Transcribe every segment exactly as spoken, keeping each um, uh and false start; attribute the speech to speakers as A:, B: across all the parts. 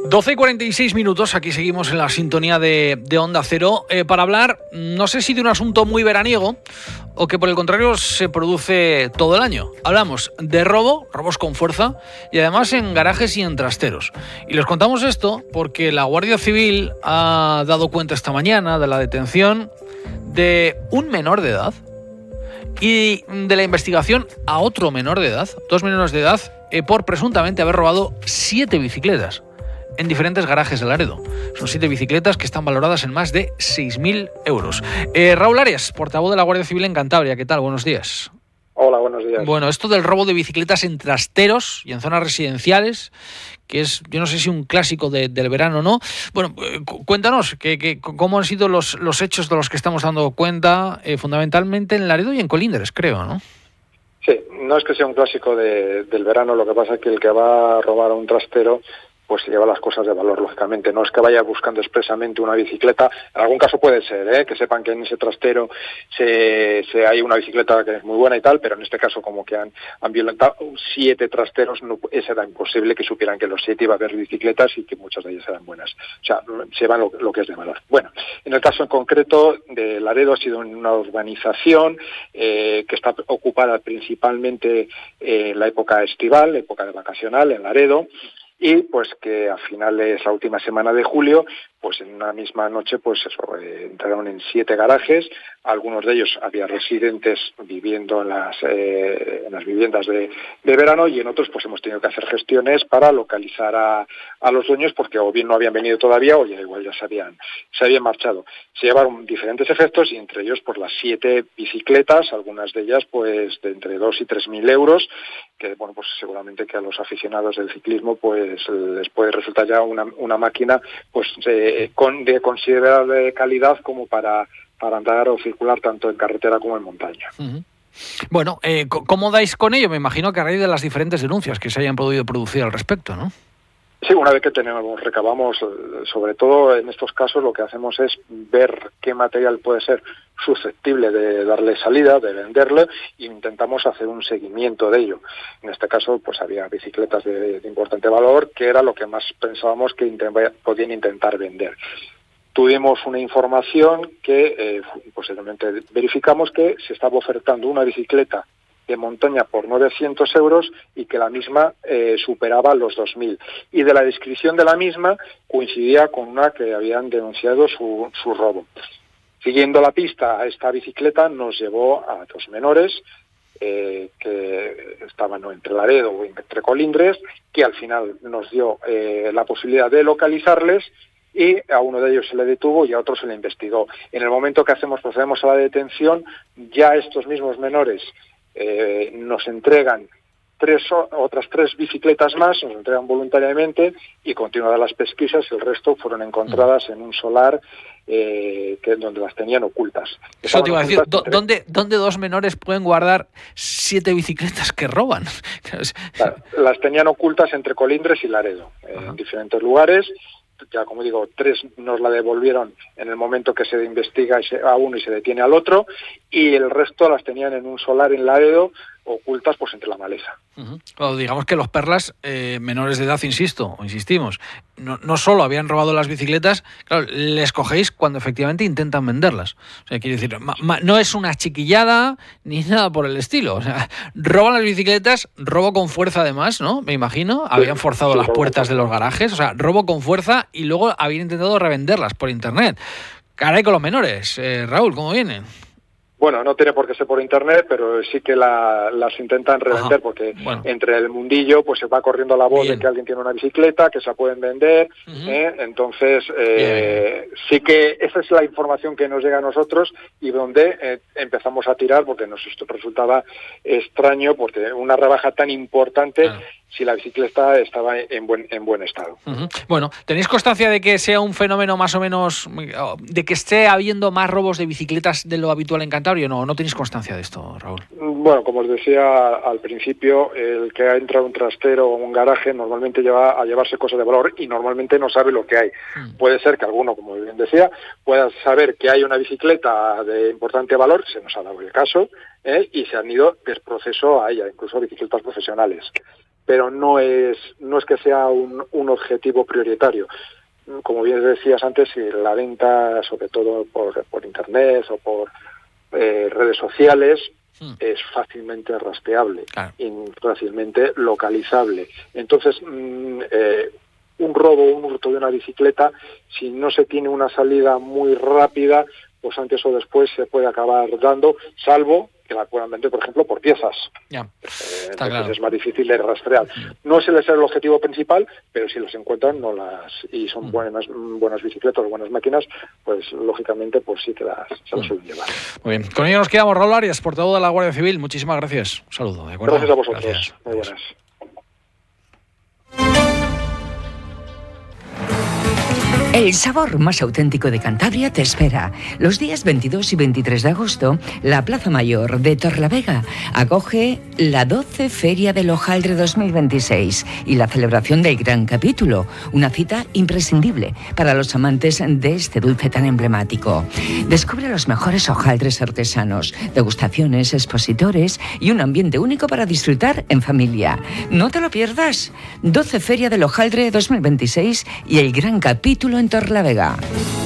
A: doce y cuarenta y seis minutos, aquí seguimos en la sintonía de, de Onda Cero, eh, para hablar, no sé si de un asunto muy veraniego o que por el contrario se produce todo el año. Hablamos de robo, robos con fuerza y además en garajes y en trasteros. Y les contamos esto porque la Guardia Civil ha dado cuenta esta mañana de la detención de un menor de edad y de la investigación a otro menor de edad, dos menores de edad, eh, por presuntamente haber robado siete bicicletas en diferentes garajes de Laredo. Son siete bicicletas que están valoradas en más de seis mil euros. Eh, Raúl Arias, portavoz de la Guardia Civil en Cantabria. ¿Qué tal? Buenos días.
B: Hola, buenos días.
A: Bueno, esto del robo de bicicletas en trasteros y en zonas residenciales, que es, yo no sé si un clásico de, del verano o no. Bueno, eh, cuéntanos, que, que, cómo han sido los, los hechos de los que estamos dando cuenta, eh, fundamentalmente en Laredo y en Colindres, creo, ¿no?
B: Sí, no es que sea un clásico de, del verano, lo que pasa es que el que va a robar a un trastero pues se lleva las cosas de valor, lógicamente. No es que vaya buscando expresamente una bicicleta. En algún caso puede ser, ¿eh? que sepan que en ese trastero se, se hay una bicicleta que es muy buena y tal, pero en este caso como que han, han violentado siete trasteros, no, ese era imposible que supieran que los siete iba a haber bicicletas y que muchas de ellas eran buenas. O sea, se van lo, lo que es de valor. Bueno, en el caso en concreto de Laredo ha sido una urbanización eh, que está ocupada principalmente en eh, la época estival, época de vacacional en Laredo, y pues que a finales, la última semana de julio, pues en una misma noche, pues eso, eh, entraron en siete garajes. Algunos de ellos había residentes viviendo en las, eh, en las viviendas de, de verano, y en otros pues hemos tenido que hacer gestiones para localizar a, a los dueños, porque o bien no habían venido todavía o ya igual ya se habían, se habían marchado. Se llevaron diferentes efectos y entre ellos pues las siete bicicletas, algunas de ellas pues de entre dos y tres mil euros, que bueno, pues seguramente que a los aficionados del ciclismo pues les puede resultar ya una, una máquina pues eh, con, de considerable calidad como para, para andar o circular tanto en carretera como en montaña.
A: Uh-huh. Bueno, eh, ¿cómo dais con ello? Me imagino que a raíz de las diferentes denuncias que se hayan podido producir al respecto, ¿no?
B: Sí, una vez que tenemos, recabamos, sobre todo en estos casos lo que hacemos es ver qué material puede ser susceptible de darle salida, de venderle, e intentamos hacer un seguimiento de ello. En este caso, pues había bicicletas de, de importante valor, que era lo que más pensábamos que intent- podían intentar vender. Tuvimos una información que eh, posteriormente verificamos que se estaba ofertando una bicicleta de montaña por novecientos euros y que la misma eh, superaba los dos mil. Y de la descripción de la misma coincidía con una que habían denunciado su, su robo. Siguiendo la pista a esta bicicleta nos llevó a dos menores eh, que estaban ¿no? entre Laredo o entre Colindres, que al final nos dio eh, la posibilidad de localizarles, y a uno de ellos se le detuvo y a otro se le investigó. En el momento que hacemos procedemos a la detención, ya estos mismos menores Eh, nos entregan tres otras tres bicicletas más, nos entregan voluntariamente, y continuadas las pesquisas, el resto fueron encontradas en un solar eh, que donde las tenían ocultas.
A: Eso te iba a decir, entre... ¿dónde, ¿dónde dos menores pueden guardar siete bicicletas que roban?
B: Claro, las tenían ocultas entre Colindres y Laredo, eh, en diferentes lugares. Ya como digo, tres nos la devolvieron en el momento que se investiga a uno y se detiene al otro, y el resto las tenían en un solar en Laredo, ocultas pues entre la maleza.
A: Uh-huh. Bueno, digamos que los perlas eh, menores de edad, insisto, o insistimos, no, no solo habían robado las bicicletas, claro, les cogéis cuando efectivamente intentan venderlas. O sea, quiero decir, ma, ma, no es una chiquillada ni nada por el estilo. O sea, roban las bicicletas, robo con fuerza además, ¿no? Me imagino, habían forzado sí, las puertas de los garajes, o sea, robo con fuerza y luego habían intentado revenderlas por internet. Caray con los menores. Eh, Raúl, ¿cómo vienen?
B: Bueno, no tiene por qué ser por internet, pero sí que la, las intentan revender. Ajá. Porque bueno, entre el mundillo pues se va corriendo la voz Bien. de que alguien tiene una bicicleta, que se la pueden vender, uh-huh. ¿eh? Entonces eh, sí que esa es la información que nos llega a nosotros y donde eh, empezamos a tirar, porque nos resultaba extraño, porque una rebaja tan importante, ah. si la bicicleta estaba en buen en buen estado.
A: Uh-huh. Bueno, ¿tenéis constancia de que sea un fenómeno más o menos, de que esté habiendo más robos de bicicletas de lo habitual en Cantabria? No, ¿no tenéis constancia de esto, Raúl?
B: Bueno, como os decía al principio, el que ha entrado a un trastero o un garaje normalmente lleva a llevarse cosas de valor y normalmente no sabe lo que hay. Mm. Puede ser que alguno, como bien decía, pueda saber que hay una bicicleta de importante valor, se nos ha dado el caso, ¿eh? y se han ido del proceso a ella, incluso bicicletas profesionales. pero no es no es que sea un, un objetivo prioritario. Como bien decías antes, la venta, sobre todo por, por internet o por eh, redes sociales, hmm. es fácilmente rastreable claro. y fácilmente localizable. Entonces, mmm, eh, un robo o un hurto de una bicicleta, si no se tiene una salida muy rápida, pues antes o después se puede acabar dando, salvo que la puedan vender, por ejemplo, por piezas.
A: Ya,
B: eh,
A: está
B: entonces
A: claro.
B: Es más difícil de rastrear. No suele ser el objetivo principal, pero si los encuentran no las y son buenas buenas bicicletas, buenas máquinas, pues lógicamente pues sí que las, se las suelen llevar.
A: Muy bien. Con ello nos quedamos. Raúl Arias, portavoz de la Guardia Civil. Muchísimas gracias. Un saludo. ¿De acuerdo?
B: Gracias a vosotros.
A: Gracias.
B: Muy buenas.
C: El sabor más auténtico de Cantabria te espera. Los días veintidós y veintitrés de agosto, la Plaza Mayor de Torlavega acoge la doce Feria del Hojaldre dos mil veintiséis y la celebración del Gran Capítulo, una cita imprescindible para los amantes de este dulce tan emblemático. Descubre los mejores hojaldres artesanos, degustaciones, expositores y un ambiente único para disfrutar en familia. No te lo pierdas. doce Feria del Hojaldre dos mil veintiséis y el Gran Capítulo en Torlavega.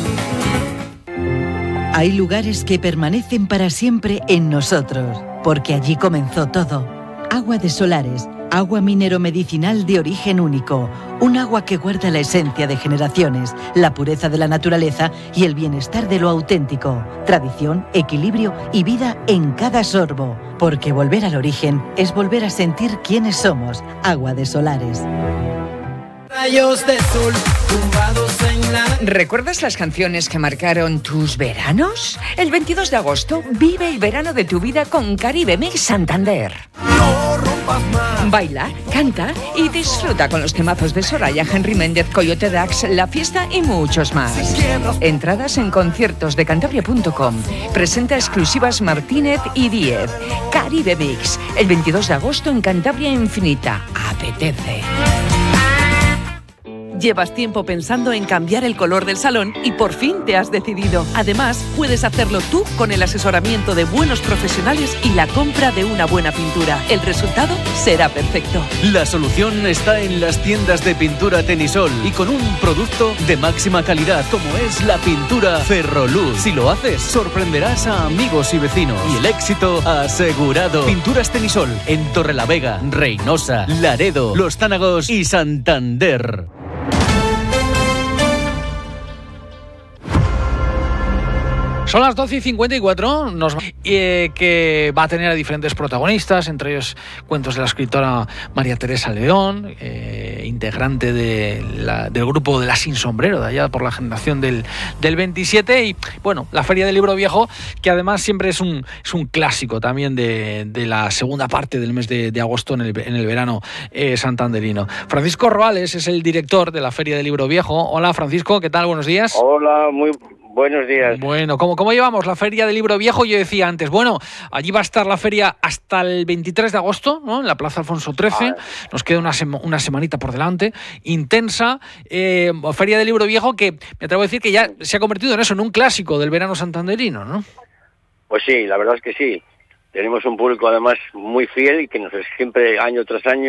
D: Hay lugares que permanecen para siempre en nosotros, porque allí comenzó todo. Agua de Solares, agua minero medicinal de origen único, un agua que guarda la esencia de generaciones, la pureza de la naturaleza y el bienestar de lo auténtico, tradición, equilibrio y vida en cada sorbo, porque volver al origen es volver a sentir quiénes somos. Agua de Solares.
C: Rayos de sol tumbados en la... ¿Recuerdas las canciones que marcaron tus veranos? El veintidós de agosto vive el verano de tu vida con Caribe Mix Santander. No rompas más. Baila, canta y disfruta con los temazos de Soraya, Henry Méndez, Coyote Dax, La Fiesta y muchos más. Entradas en conciertos de cantabria punto com. Presenta exclusivas Martínez y Díez. Caribe Mix, el veintidós de agosto en Cantabria Infinita. Apetece.
E: Llevas tiempo pensando en cambiar el color del salón y por fin te has decidido. Además, puedes hacerlo tú con el asesoramiento de buenos profesionales y la compra de una buena pintura. El resultado será perfecto.
F: La solución está en las tiendas de pintura Tenisol y con un producto de máxima calidad como es la pintura Ferroluz. Si lo haces, sorprenderás a amigos y vecinos y el éxito asegurado. Pinturas Tenisol en Torrelavega, Reynosa, Laredo, Los Tánagos y Santander.
A: Son las doce y cincuenta y cuatro, nos, eh, que va a tener a diferentes protagonistas, entre ellos cuentos de la escritora María Teresa León, eh, integrante de la, del grupo de la Sin Sombrero, de allá por la generación del, del veintisiete, y bueno, la Feria del Libro Viejo, que además siempre es un, es un clásico también de, de la segunda parte del mes de, de agosto en el, en el verano eh, santanderino. Francisco Roales es el director de la Feria del Libro Viejo. Hola Francisco, ¿qué tal? Buenos días.
G: Hola, muy buenos días.
A: Bueno, ¿cómo, cómo llevamos la Feria del Libro Viejo? Yo decía antes, bueno, allí va a estar la feria hasta el veintitrés de agosto, ¿no? En la Plaza Alfonso trece. Nos queda una, sema, una semanita por delante, intensa. Eh, Feria del Libro Viejo que me atrevo a decir que ya se ha convertido en eso, en un clásico del verano santanderino, ¿no?
G: Pues sí, la verdad es que sí. Tenemos un público además muy fiel y que nos siempre año tras año